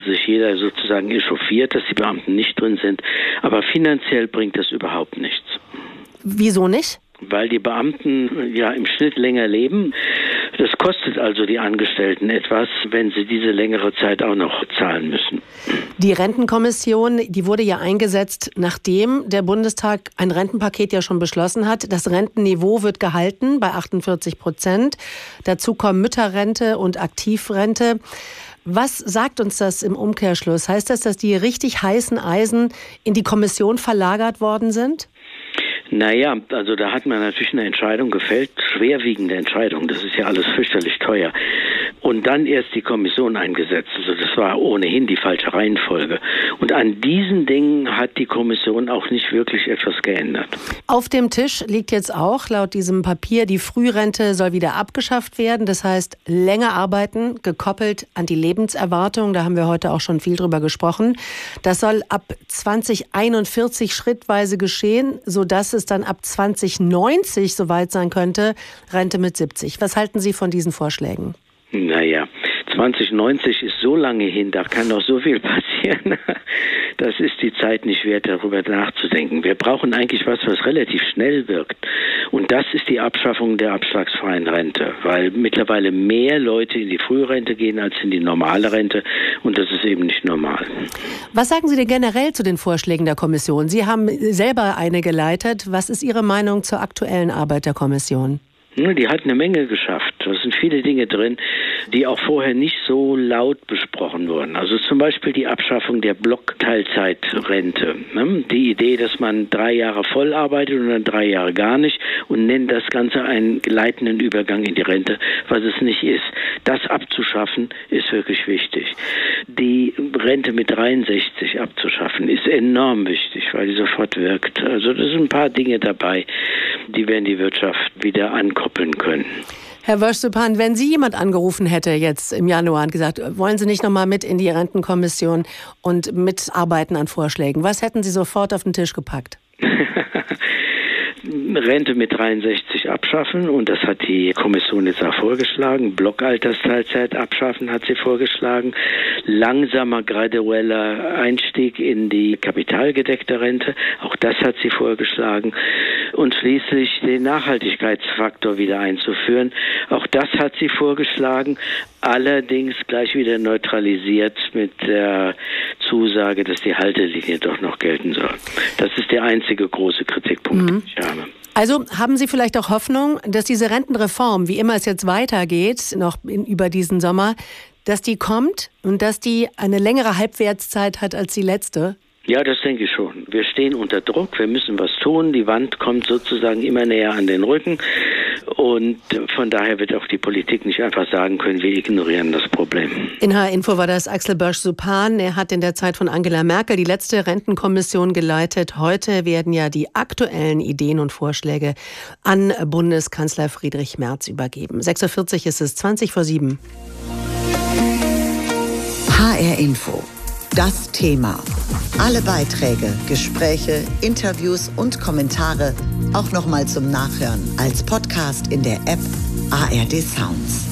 sich jeder sozusagen echauffiert, dass die Beamten nicht drin sind. Aber finanziell bringt das überhaupt nichts. Wieso nicht? Weil die Beamten ja im Schnitt länger leben. Das kostet also die Angestellten etwas, wenn sie diese längere Zeit auch noch zahlen müssen. Die Rentenkommission, die wurde ja eingesetzt, nachdem der Bundestag ein Rentenpaket ja schon beschlossen hat. Das Rentenniveau wird gehalten bei 48%. Dazu kommen Mütterrente und Aktivrente. Was sagt uns das im Umkehrschluss? Heißt das, dass die richtig heißen Eisen in die Kommission verlagert worden sind? Naja, also da hat man natürlich eine Entscheidung gefällt, schwerwiegende Entscheidung, das ist ja alles fürchterlich teuer. Und dann erst die Kommission eingesetzt, also das war ohnehin die falsche Reihenfolge. Und an diesen Dingen hat die Kommission auch nicht wirklich etwas geändert. Auf dem Tisch liegt jetzt auch laut diesem Papier, die Frührente soll wieder abgeschafft werden. Das heißt, länger arbeiten, gekoppelt an die Lebenserwartung. Da haben wir heute auch schon viel drüber gesprochen. Das soll ab 2041 schrittweise geschehen, sodass es dann ab 2090 soweit sein könnte, Rente mit 70. Was halten Sie von diesen Vorschlägen? Naja, 2090 ist so lange hin, da kann noch so viel passieren. Das ist die Zeit nicht wert, darüber nachzudenken. Wir brauchen eigentlich was relativ schnell wirkt. Und das ist die Abschaffung der abschlagsfreien Rente, weil mittlerweile mehr Leute in die Frührente gehen als in die normale Rente. Und das ist eben nicht normal. Was sagen Sie denn generell zu den Vorschlägen der Kommission? Sie haben selber eine geleitet. Was ist Ihre Meinung zur aktuellen Arbeit der Kommission? Die hat eine Menge geschafft. Da sind viele Dinge drin, die auch vorher nicht so laut besprochen wurden. Also zum Beispiel die Abschaffung der Blockteilzeitrente. Die Idee, dass man 3 Jahre voll arbeitet und dann 3 Jahre gar nicht und nennt das Ganze einen gleitenden Übergang in die Rente, was es nicht ist. Das abzuschaffen, ist wirklich wichtig. Die Rente mit 63 abzuschaffen, ist enorm wichtig, weil die sofort wirkt. Also da sind ein paar Dinge dabei, die werden die Wirtschaft wieder ankoppeln können. Herr Wösch-Süphan, wenn Sie jemand angerufen hätte jetzt im Januar und gesagt, wollen Sie nicht nochmal mit in die Rentenkommission und mitarbeiten an Vorschlägen, was hätten Sie sofort auf den Tisch gepackt? Rente mit 63 abschaffen und das hat die Kommission jetzt auch vorgeschlagen. Blockaltersteilzeit abschaffen hat sie vorgeschlagen. Langsamer, gradueller Einstieg in die kapitalgedeckte Rente, auch das hat sie vorgeschlagen. Und schließlich den Nachhaltigkeitsfaktor wieder einzuführen, auch das hat sie vorgeschlagen. Allerdings gleich wieder neutralisiert mit der Zusage, dass die Haltelinie doch noch gelten soll. Das ist der einzige große Kritikpunkt, den ich habe. Also haben Sie vielleicht auch Hoffnung, dass diese Rentenreform, wie immer es jetzt weitergeht, noch über diesen Sommer, dass die kommt und dass die eine längere Halbwertszeit hat als die letzte? Ja, das denke ich schon. Wir stehen unter Druck, wir müssen was tun. Die Wand kommt sozusagen immer näher an den Rücken. Und von daher wird auch die Politik nicht einfach sagen können, wir ignorieren das Problem. In HR-Info war das Axel Bösch-Süphan. Er hat in der Zeit von Angela Merkel die letzte Rentenkommission geleitet. Heute werden ja die aktuellen Ideen und Vorschläge an Bundeskanzler Friedrich Merz übergeben. 6.40 Uhr ist es, 7:20. HR-Info. Das Thema. Alle Beiträge, Gespräche, Interviews und Kommentare auch nochmal zum Nachhören als Podcast in der App ARD Sounds.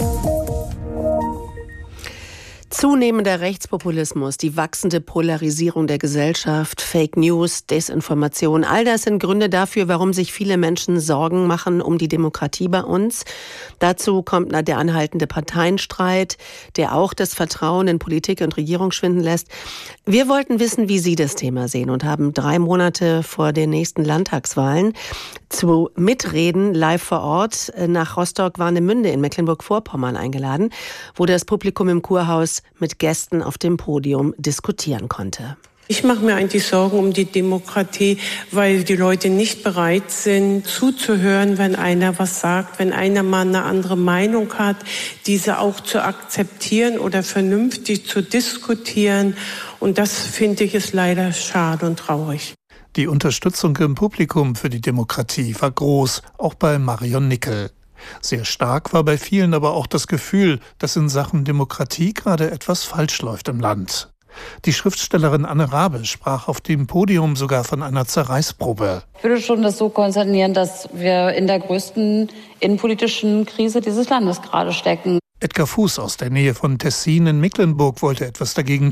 Zunehmender Rechtspopulismus, die wachsende Polarisierung der Gesellschaft, Fake News, Desinformation, all das sind Gründe dafür, warum sich viele Menschen Sorgen machen um die Demokratie bei uns. Dazu kommt der anhaltende Parteienstreit, der auch das Vertrauen in Politik und Regierung schwinden lässt. Wir wollten wissen, wie Sie das Thema sehen und haben 3 Monate vor den nächsten Landtagswahlen zu Mitreden live vor Ort nach Rostock-Warnemünde in Mecklenburg-Vorpommern eingeladen, wo das Publikum im Kurhaus mit Gästen auf dem Podium diskutieren konnte. Ich mache mir eigentlich Sorgen um die Demokratie, weil die Leute nicht bereit sind, zuzuhören, wenn einer was sagt, wenn einer mal eine andere Meinung hat, diese auch zu akzeptieren oder vernünftig zu diskutieren. Und das finde ich ist leider schade und traurig. Die Unterstützung im Publikum für die Demokratie war groß, auch bei Marion Nickel. Sehr stark war bei vielen aber auch das Gefühl, dass in Sachen Demokratie gerade etwas falsch läuft im Land. Die Schriftstellerin Anne Rabe sprach auf dem Podium sogar von einer Zerreißprobe. Ich würde schon das so konzernieren, dass wir in der größten innenpolitischen Krise dieses Landes gerade stecken. Edgar Fuß aus der Nähe von Tessin in Mecklenburg wollte etwas dagegen